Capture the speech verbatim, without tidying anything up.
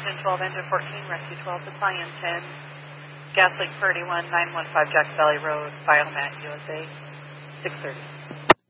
engine twelve, engine fourteen, rescue twelve, battalion ten, gas leak thirty-one, nine one five Jackson Valley Road, Biomat, U S A, six thirty.